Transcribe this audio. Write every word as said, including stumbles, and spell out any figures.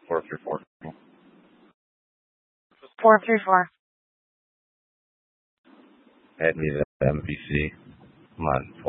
four three four. four three four. Add me to the M V C. Come on.